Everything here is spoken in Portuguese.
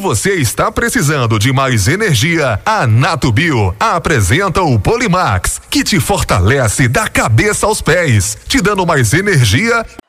você está precisando de mais energia, a Natubio apresenta o Polimax, que te fortalece da cabeça aos pés, te dando mais energia